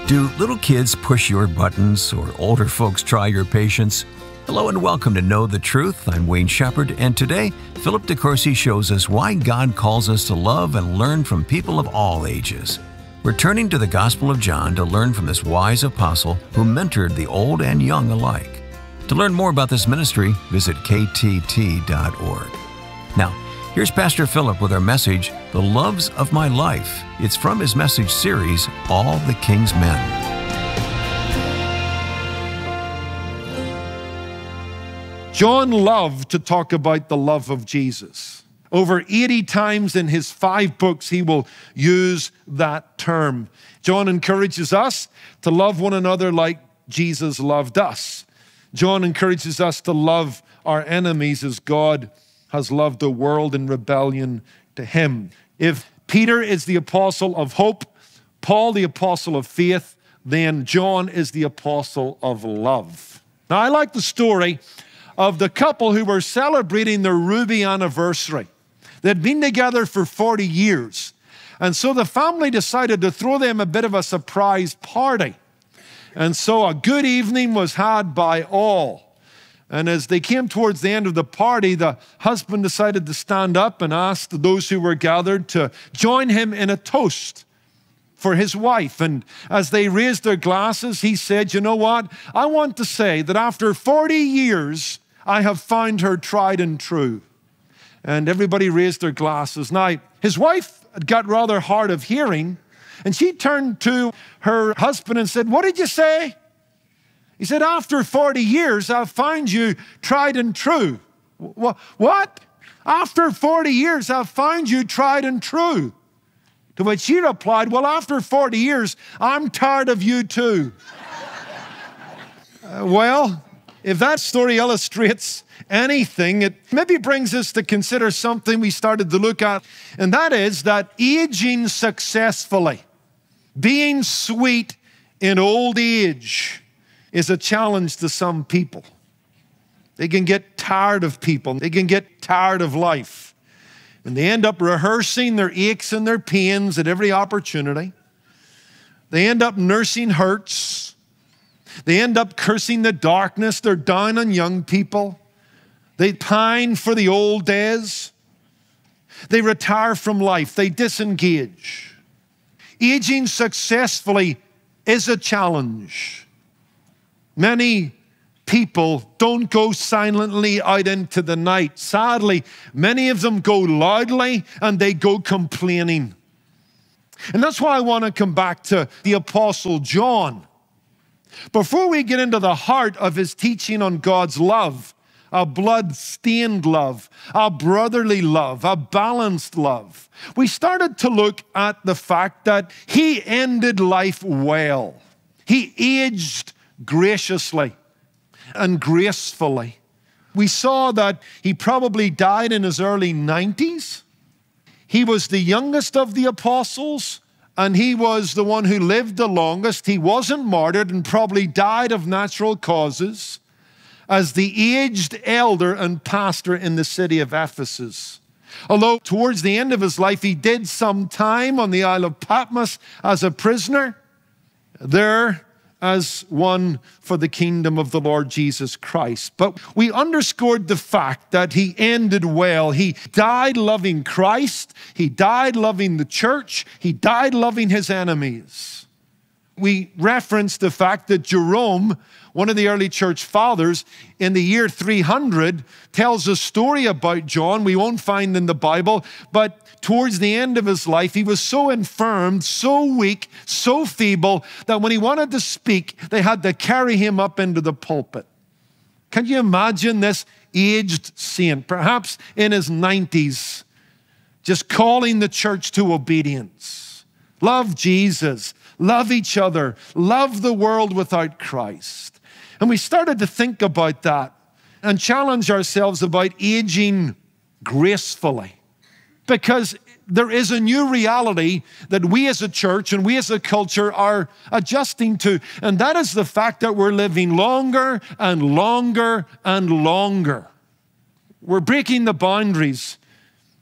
Do little kids push your buttons or older folks try your patience? Hello and welcome to Know the Truth. I'm Wayne Shepherd, and today, Philip DeCourcy shows us why God calls us to love and learn from people of all ages. We're turning to the Gospel of John to learn from this wise apostle who mentored the old and young alike. To learn more about this ministry, visit ktt.org. Now, here's Pastor Philip with our message, The Loves of My Life. It's from his message series, All the King's Men. John loved to talk about the love of Jesus. Over 80 times in his 5 books, he will use that term. John encourages us to love one another like Jesus loved us. John encourages us to love our enemies as God has loved the world in rebellion to him. If Peter is the apostle of hope, Paul the apostle of faith, then John is the apostle of love. Now, I like the story of the couple who were celebrating their ruby anniversary. They'd been together for 40 years. And so the family decided to throw them a bit of a surprise party. And so a good evening was had by all. And as they came towards the end of the party, the husband decided to stand up and ask those who were gathered to join him in a toast for his wife. And as they raised their glasses, he said, "You know what? I want to say that after 40 years, I have found her tried and true." And everybody raised their glasses. Now, his wife had got rather hard of hearing, and she turned to her husband and said, "What did you say?" He said, "After 40 years, I've found you tried and true." What? "After 40 years, I've found you tried and true." To which she replied, "Well, after 40 years, I'm tired of you too." Well, if that story illustrates anything, it maybe brings us to consider something we started to look at, and that is that aging successfully, being sweet in old age, is a challenge to some people. They can get tired of people. They can get tired of life. And they end up rehearsing their aches and their pains at every opportunity. They end up nursing hurts. They end up cursing the darkness. They're down on young people. They pine for the old days. They retire from life. They disengage. Aging successfully is a challenge. Many people don't go silently out into the night. Sadly, many of them go loudly and they go complaining. And that's why I want to come back to the Apostle John. Before we get into the heart of his teaching on God's love, a blood-stained love, a brotherly love, a balanced love, we started to look at the fact that he ended life well. He aged graciously and gracefully. We saw that he probably died in his early 90s. He was the youngest of the apostles, and he was the one who lived the longest. He wasn't martyred and probably died of natural causes as the aged elder and pastor in the city of Ephesus. Although towards the end of his life, he did some time on the Isle of Patmos as a prisoner, there as one for the kingdom of the Lord Jesus Christ. But we underscored the fact that he ended well. He died loving Christ. He died loving the church. He died loving his enemies. We referenced the fact that Jerome, one of the early church fathers, in the year 300, tells a story about John we won't find in the Bible, but towards the end of his life, he was so infirm, so weak, so feeble, that when he wanted to speak, they had to carry him up into the pulpit. Can you imagine this aged saint, perhaps in his 90s, just calling the church to obedience? Love Jesus, love each other, love the world without Christ. And we started to think about that and challenge ourselves about aging gracefully. Because there is a new reality that we as a church and we as a culture are adjusting to. And that is the fact that we're living longer and longer and longer. We're breaking the boundaries.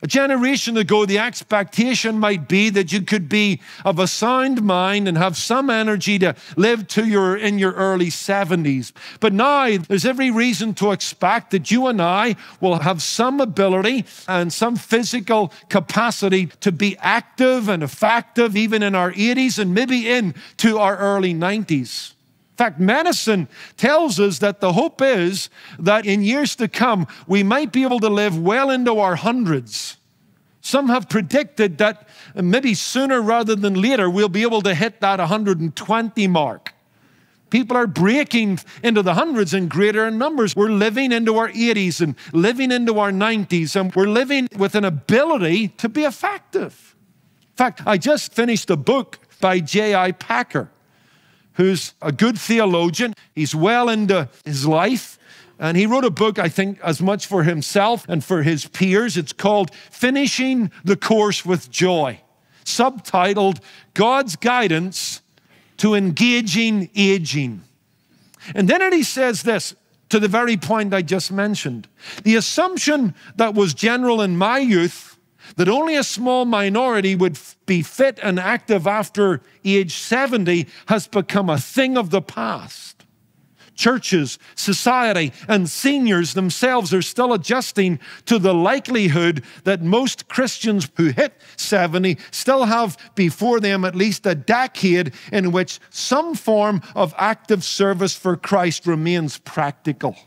A generation ago, the expectation might be that you could be of a sound mind and have some energy to live to in your early 70s. But now, there's every reason to expect that you and I will have some ability and some physical capacity to be active and effective even in our 80s and maybe into our early 90s. In fact, medicine tells us that the hope is that in years to come, we might be able to live well into our hundreds. Some have predicted that maybe sooner rather than later, we'll be able to hit that 120 mark. People are breaking into the hundreds in greater numbers. We're living into our 80s and living into our 90s, and we're living with an ability to be effective. In fact, I just finished a book by J.I. Packer, who's a good theologian. He's well into his life. And he wrote a book, I think, as much for himself and for his peers. It's called Finishing the Course with Joy, subtitled God's Guidance to Engaging Aging. And then he says this, to the very point I just mentioned. The assumption that was general in my youth, that only a small minority would be fit and active after age 70, has become a thing of the past. Churches, society, and seniors themselves are still adjusting to the likelihood that most Christians who hit 70 still have before them at least a decade in which some form of active service for Christ remains practical.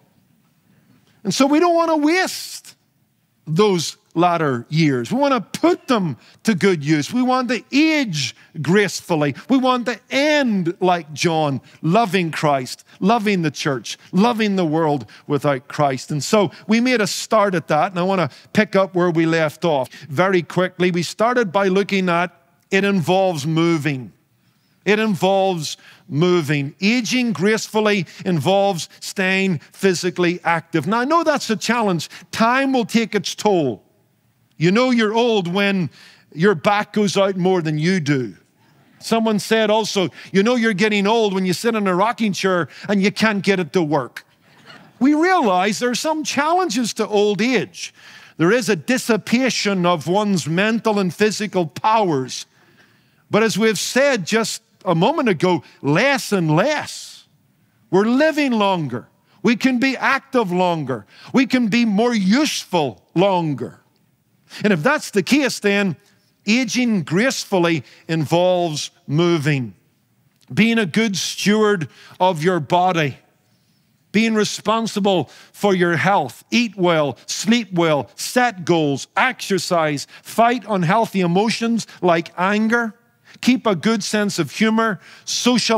And so we don't want to waste those latter years. We want to put them to good use. We want to age gracefully. We want to end like John, loving Christ, loving the church, loving the world without Christ. And so we made a start at that, and I want to pick up where we left off very quickly. We started by looking at it involves moving. It involves moving. Aging gracefully involves staying physically active. Now, I know that's a challenge. Time will take its toll. You know you're old when your back goes out more than you do. Someone said also, you know you're getting old when you sit in a rocking chair and you can't get it to work. We realize there are some challenges to old age. There is a dissipation of one's mental and physical powers. But as we've said just a moment ago, less and less. We're living longer. We can be active longer. We can be more useful longer. And if that's the case, then aging gracefully involves moving. Being a good steward of your body. Being responsible for your health. Eat well, sleep well, set goals, exercise, fight unhealthy emotions like anger. Keep a good sense of humor, social